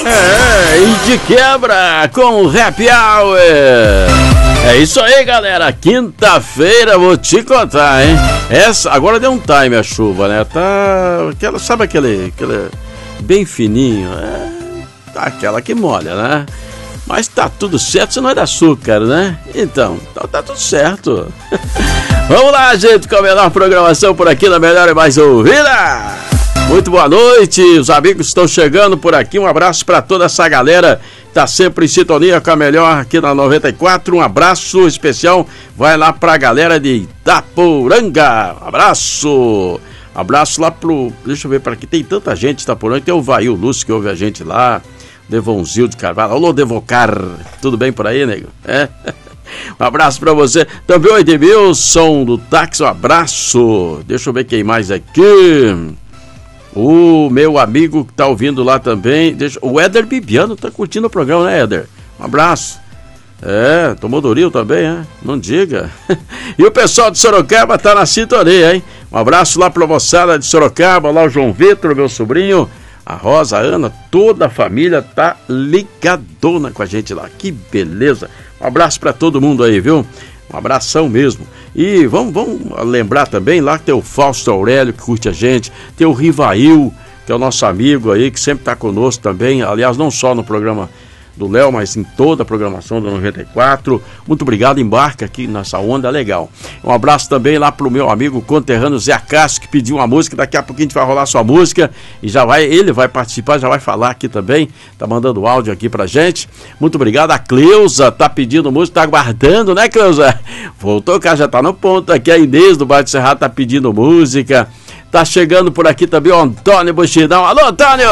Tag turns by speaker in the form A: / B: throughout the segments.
A: E de quebra com o Happy Hour. É isso aí, galera. Quinta-feira, vou te contar, hein? Agora deu um time a chuva, né? Tá. Sabe aquele bem fininho? Tá aquela que molha, né? Mas tá tudo certo, se não é de açúcar, né? Então tá tudo certo. Vamos lá, gente, com a melhor programação por aqui, na melhor e mais ouvida. Muito boa noite, os amigos estão chegando por aqui. Um abraço para toda essa galera que tá sempre em sintonia com a melhor aqui na 94. Um abraço especial vai lá pra galera de Itaporanga. Abraço lá pro... Deixa eu ver para aqui, tem tanta gente de Itaporanga. Tem o Vail Lúcio que ouve a gente lá. Devonzil de Carvalho. Alô, Devocar. Tudo bem por aí, nego? Um abraço pra você. Também o Edmilson do táxi, um abraço. Deixa eu ver quem mais aqui. O meu amigo que tá ouvindo lá também. O Éder Bibiano tá curtindo o programa, né, Éder? Um abraço. Tomou Doril também, né? Não diga. E o pessoal de Sorocaba tá na sintonia, hein? Um abraço lá pra moçada de Sorocaba, lá o João Vitor, meu sobrinho, a Rosa, a Ana, toda a família tá ligadona com a gente lá. Que beleza. Um abraço pra todo mundo aí, viu? Um abração mesmo. E vamos lembrar também lá que tem o Fausto Aurélio que curte a gente, tem o Rivail, que é o nosso amigo aí, que sempre está conosco também, aliás, não só no programa do Léo, mas em toda a programação do 94. Muito obrigado, embarca aqui nessa onda legal. Um abraço também lá pro meu amigo conterrâneo Zé Cássio, que pediu uma música. Daqui a pouquinho a gente vai rolar sua música e ele vai participar, já vai falar aqui também, tá mandando áudio aqui pra gente. Muito obrigado. A Cleusa tá pedindo música, tá aguardando, né, Cleusa? Vou tocar, já tá no ponto aqui. A Inês do Bairro do Cerrado tá pedindo música. Tá chegando por aqui também o Antônio Buxidão. Alô, Antônio!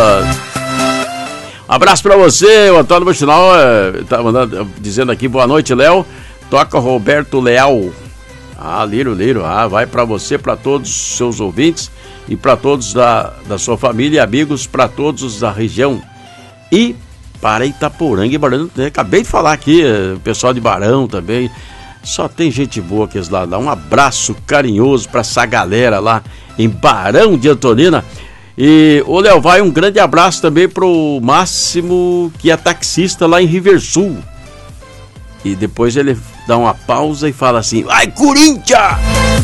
A: Abraço pra você, o Antônio Buxinal tá dizendo aqui, boa noite, Léo. Toca Roberto Leal. Liro. Vai pra você, pra todos os seus ouvintes e pra todos da sua família e amigos, pra todos da região. E para Itaporanga e Barão, acabei de falar aqui, o pessoal de Barão também. Só tem gente boa que eles lá. Um abraço carinhoso pra essa galera lá em Barão de Antonina. E, ô Léo, vai um grande abraço também pro Máximo, que é taxista lá em Riversul. E depois ele dá uma pausa e fala assim: vai, Corinthians!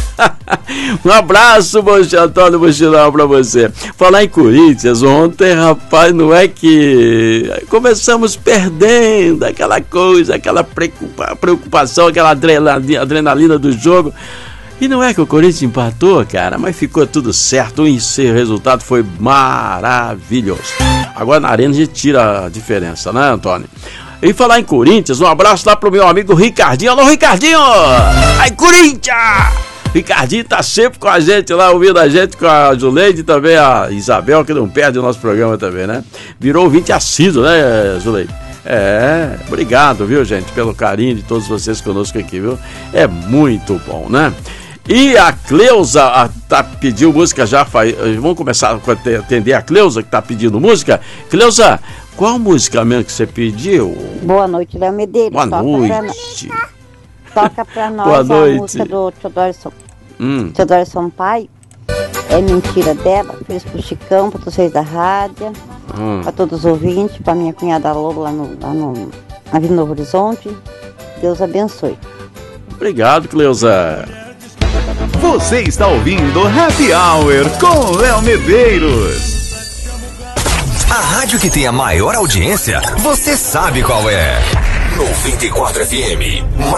A: Um abraço, Antônio Buxilão, pra você. Falar em Corinthians, ontem, rapaz, não é que começamos perdendo aquela coisa, aquela preocupação, aquela adrenalina do jogo. E não é que o Corinthians empatou, cara, mas ficou tudo certo. O resultado foi maravilhoso. Agora na arena a gente tira a diferença, né, Antônio? E falar em Corinthians, um abraço lá pro meu amigo Ricardinho. Alô, Ricardinho! Ai, Corinthians! Ricardinho tá sempre com a gente lá, ouvindo a gente, com a Zuleide e também a Isabel, que não perde o nosso programa também, né? Virou ouvinte assíduo, né, Zuleide? Obrigado, viu, gente, pelo carinho de todos vocês conosco aqui, viu? É muito bom, né? E a Cleusa pediu música já. Vamos começar a atender a Cleusa, que tá pedindo música. Cleusa, qual música mesmo que você pediu?
B: Boa noite, Léo Medeiros.
A: Boa noite.
B: Toca pra nós
A: Boa noite.
B: A música do Teodoro Sampaio. É Mentira Dela. Fez pro Chicão, pra vocês da rádio, pra todos os ouvintes, pra minha cunhada Lola na Vila Novo Horizonte. Deus abençoe.
A: Obrigado, Cleusa.
C: Você está ouvindo Happy Hour com Léo Medeiros.
D: A rádio que tem a maior audiência, você sabe qual é. 94 FM.